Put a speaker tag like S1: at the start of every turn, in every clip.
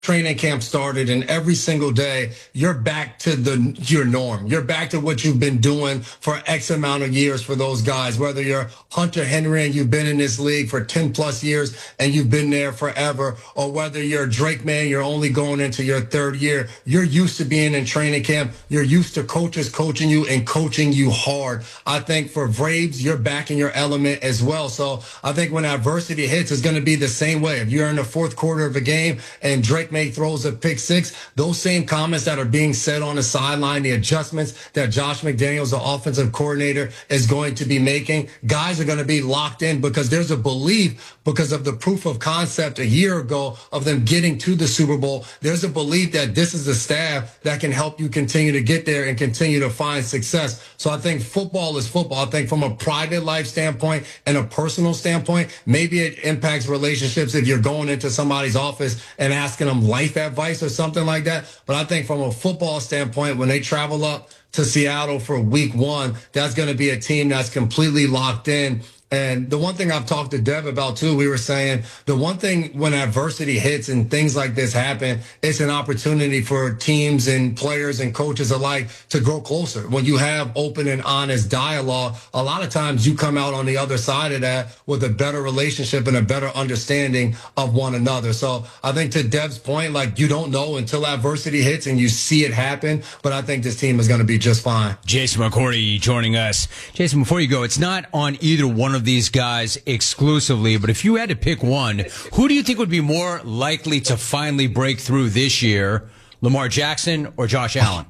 S1: training camp started, and every single day you're back to your norm. You're back to what you've been doing for X amount of years for those guys, whether you're Hunter Henry and you've been in this league for 10 plus years and you've been there forever, or whether you're Drake May, you're only going into your third year. You're used to being in training camp. You're used to coaches coaching you and coaching you hard. I think for Braves, you're back in your element as well. So I think when adversity hits, it's going to be the same way. If you're in the fourth quarter of a game and Drake May throws a pick six, those same comments that are being said on the sideline, the adjustments that Josh McDaniels, the offensive coordinator, is going to be making, guys are going to be locked in because there's a belief, because of the proof of concept a year ago of them getting to the Super Bowl. There's a belief that this is the staff that can help you continue to get there and continue to find success. So I think football is football. I think from a private life standpoint and a personal standpoint, maybe it impacts relationships if you're going into somebody's office and asking them life advice or something like that. But I think from a football standpoint, when they travel up to Seattle for week one, that's going to be a team that's completely locked in. And the one thing I've talked to Dev about too, we were saying the one thing when adversity hits and things like this happen, it's an opportunity for teams and players and coaches alike to grow closer. When you have open and honest dialogue, a lot of times you come out on the other side of that with a better relationship and a better understanding of one another. So I think to Dev's point, like, you don't know until adversity hits and you see it happen, but I think this team is going to be just fine.
S2: Jason McCourty joining us. Jason, before you go, it's not on either one of these guys exclusively, but if you had to pick one, who do you think would be more likely to finally break through this year, Lamar Jackson or Josh Allen?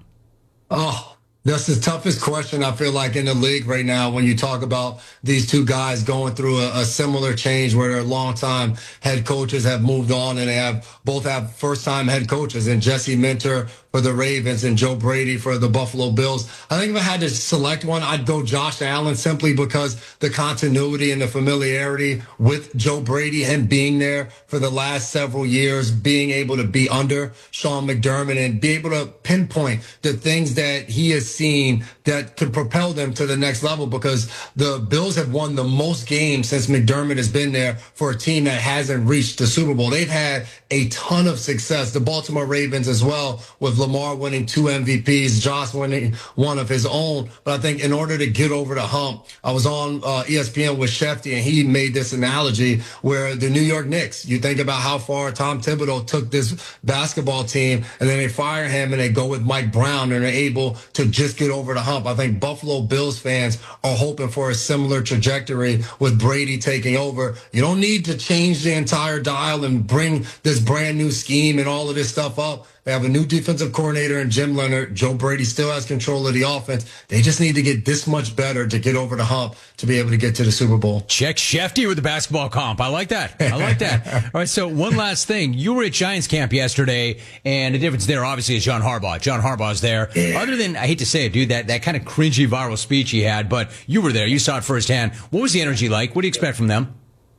S1: Oh, that's the toughest question I feel like in the league right now when you talk about these two guys going through a similar change where their longtime head coaches have moved on and they both have first-time head coaches, and Jesse Minter for the Ravens and Joe Brady for the Buffalo Bills. I think if I had to select one, I'd go Josh Allen, simply because the continuity and the familiarity with Joe Brady, him being there for the last several years, being able to be under Sean McDermott and be able to pinpoint the things that he has seen that could propel them to the next level, because the Bills have won the most games since McDermott has been there for a team that hasn't reached the Super Bowl. They've had a ton of success. The Baltimore Ravens as well, with Lamar winning 2 MVPs, Josh winning one of his own. But I think in order to get over the hump, I was on ESPN with Shefty, and he made this analogy where the New York Knicks, you think about how far Tom Thibodeau took this basketball team, and then they fire him and they go with Mike Brown and they're able to just get over the hump. I think Buffalo Bills fans are hoping for a similar trajectory with Brady taking over. You don't need to change the entire dial and bring this brand new scheme and all of this stuff up. They have a new defensive coordinator in Jim Leonard. Joe Brady still has control of the offense. They just need to get this much better to get over the hump to be able to get to the Super Bowl.
S2: Check Shefty with the basketball comp. I like that. I like that. All right, so one last thing. You were at Giants camp yesterday, and the difference there obviously is John Harbaugh. John Harbaugh's there. Yeah. Other than, I hate to say it, dude, that kind of cringy viral speech he had, but you were there. You saw it firsthand. What was the energy like? What do you expect from them?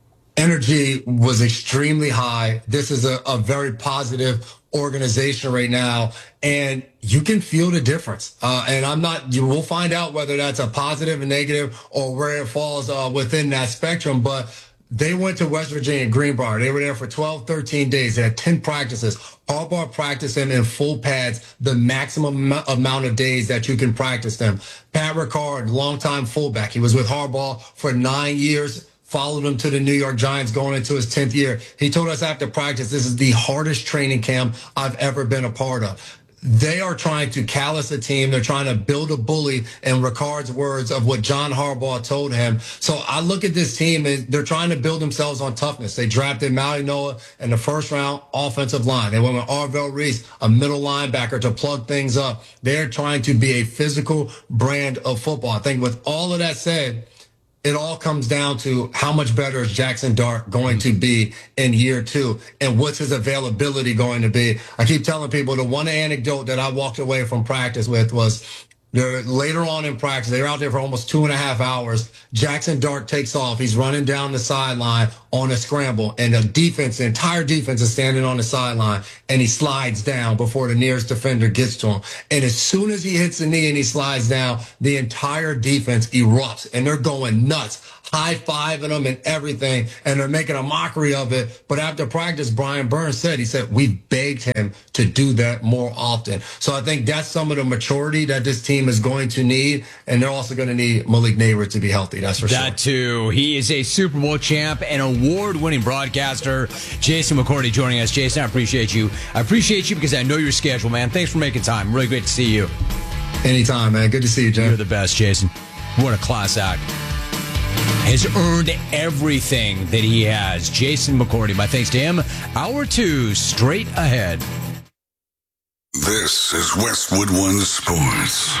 S1: Energy was extremely high. This is a very positive organization right now, and you can feel the difference. And you will find out whether that's a positive and negative or where it falls within that spectrum. But they went to West Virginia, Greenbrier. They were there for 12, 13 days. They had 10 practices. Harbaugh practiced them in full pads, the maximum amount of days that you can practice them. Pat Ricard, longtime fullback. He was with Harbaugh for 9 years. Followed him to the New York Giants going into his 10th year. He told us after practice, this is the hardest training camp I've ever been a part of. They are trying to callous a team. They're trying to build a bully, in Ricard's words of what John Harbaugh told him. So I look at this team, and they're trying to build themselves on toughness. They drafted Maui Noah in the first round, offensive line. They went with Arvell Reese, a middle linebacker, to plug things up. They're trying to be a physical brand of football. I think with all of that said, it all comes down to how much better is Jackson Dart going to be in year 2, and what's his availability going to be. I keep telling people the one anecdote that I walked away from practice with was later on in practice, they were out there for almost 2.5 hours. Jackson Dart takes off. He's running down the sideline on a scramble, and the entire defense is standing on the sideline, and he slides down before the nearest defender gets to him. And as soon as he hits the knee and he slides down, the entire defense erupts, and they're going nuts, high-fiving them and everything, and they're making a mockery of it. But after practice, Brian Burns said, we've begged him to do that more often. So I think that's some of the maturity that this team is going to need, and they're also going to need Malik Neighbors to be healthy, that's for sure.
S2: That too. He is a Super Bowl champ and award-winning broadcaster. Jason McCourty joining us. Jason, I appreciate you. I appreciate you because I know your schedule, man. Thanks for making time. Really great to see you.
S1: Anytime, man. Good to see you, Jim.
S2: You're the best, Jason. What a class act. Has earned everything that he has. Jason McCourty, my thanks to him. Hour 2 straight ahead.
S3: This is Westwood One Sports.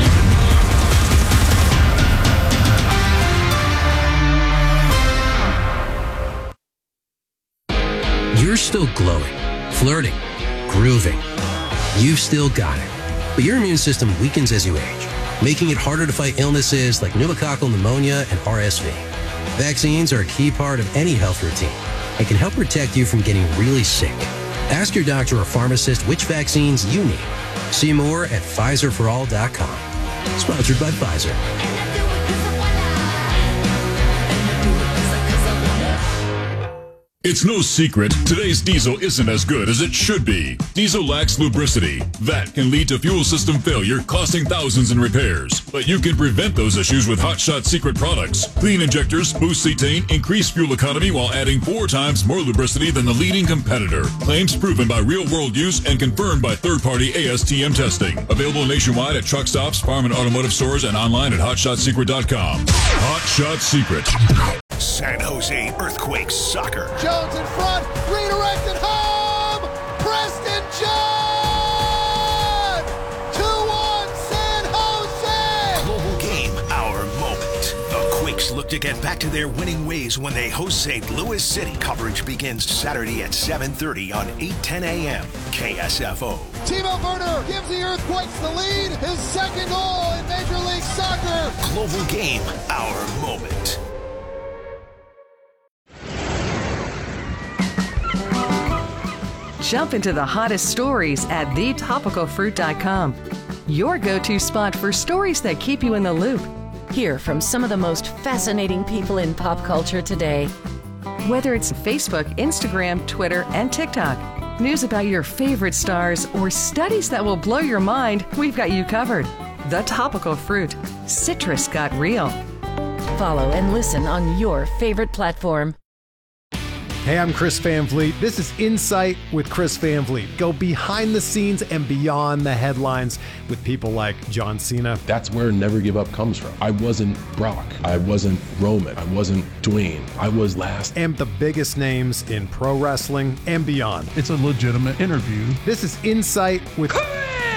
S4: You're still glowing, flirting, grooving. You've still got it. But your immune system weakens as you age, making it harder to fight illnesses like pneumococcal pneumonia and RSV. Vaccines are a key part of any health routine and can help protect you from getting really sick. Ask your doctor or pharmacist which vaccines you need. See more at PfizerForAll.com. Sponsored by Pfizer.
S5: It's no secret, today's diesel isn't as good as it should be. Diesel lacks lubricity. That can lead to fuel system failure, costing thousands in repairs. But you can prevent those issues with Hot Shot Secret products. Clean injectors, boost cetane, increase fuel economy while adding 4 times more lubricity than the leading competitor. Claims proven by real-world use and confirmed by third-party ASTM testing. Available nationwide at truck stops, farm and automotive stores, and online at HotShotSecret.com. Hot Shot Secret.
S6: San Jose Earthquakes soccer.
S7: Jones in front, redirected home! Preston John! 2-1 San Jose!
S6: Global game, our moment. The Quakes look to get back to their winning ways when they host St. Louis City. Coverage begins Saturday at 7:30 on 8:10 a.m. KSFO.
S7: Timo Werner gives the Earthquakes the lead. His second goal in Major League Soccer.
S6: Global game, our moment.
S8: Jump into the hottest stories at thetopicalfruit.com. Your go-to spot for stories that keep you in the loop.
S9: Hear from some of the most fascinating people in pop culture today.
S8: Whether it's Facebook, Instagram, Twitter, and TikTok, news about your favorite stars, or studies that will blow your mind, we've got you covered. The Topical Fruit. Citrus got real.
S9: Follow and listen on your favorite platform.
S10: Hey, I'm Chris Van Vliet. This is Insight with Chris Van Vliet. Go behind the scenes and beyond the headlines with people like John Cena.
S11: That's where Never Give Up comes from. I wasn't Brock. I wasn't Roman. I wasn't Dwayne. I was last.
S10: And the biggest names in pro wrestling and beyond.
S12: It's a legitimate interview.
S10: This is Insight with
S13: Chris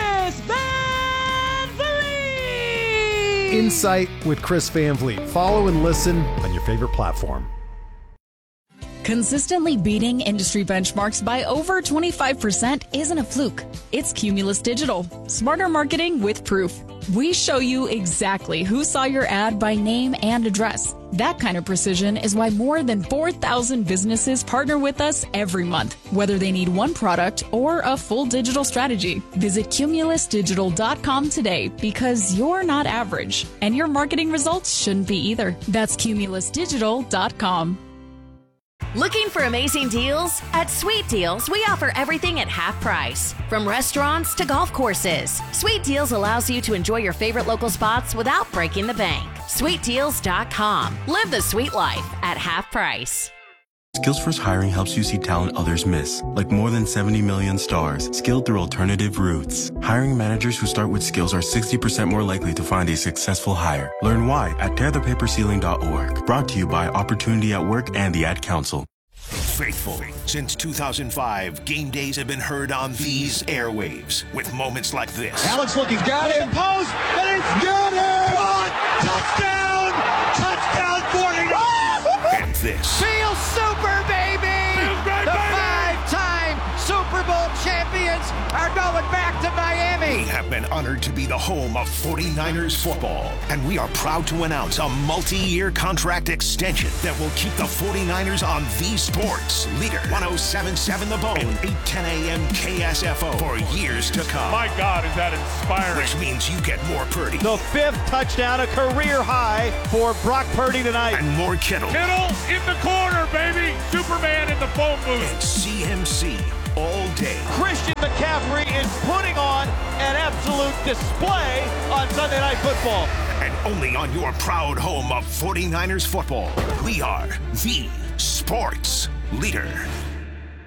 S13: Van Vliet!
S10: Insight with Chris Van Vliet. Follow and listen on your favorite platform.
S14: Consistently beating industry benchmarks by over 25% isn't a fluke. It's Cumulus Digital. Smarter marketing with proof. We show you exactly who saw your ad by name and address. That kind of precision is why more than 4,000 businesses partner with us every month, whether they need one product or a full digital strategy. Visit cumulusdigital.com today because you're not average, and your marketing results shouldn't be either. That's cumulusdigital.com.
S15: Looking for amazing deals? At Sweet Deals, we offer everything at half price. From restaurants to golf courses, Sweet Deals allows you to enjoy your favorite local spots without breaking the bank. SweetDeals.com. Live the sweet life at half price.
S16: Skillsforce Hiring helps you see talent others miss, like more than 70 million stars, skilled through alternative routes. Hiring managers who start with skills are 60% more likely to find a successful hire. Learn why at tearthepaperceiling.org. Brought to you by Opportunity at Work and the Ad Council.
S6: Faithful. Since 2005, game days have been heard on these airwaves with moments like this.
S17: Alex looking, got him, post, and it's got him! Touchdown! Touchdown 49!
S6: And this.
S17: Feel super, baby! The 5-time Super Bowl champions are going back to Miami.
S6: We have been honored to be the home of 49ers football, and we are proud to announce a multi-year contract extension that will keep the 49ers on the sports leader 107.7 The Bone and 8:10 a.m. KSFO for years to come.
S17: My God, is that inspiring.
S6: Which means you get more Purdy.
S17: The 5th touchdown, a career high for Brock Purdy tonight.
S6: And more Kittle.
S17: Kittle in the corner, baby. Superman in the phone booth.
S6: And CMC all day.
S17: Christian McCaffrey is putting on an absolute display on Sunday Night Football.
S6: And only on your proud home of 49ers football, we are the sports leader.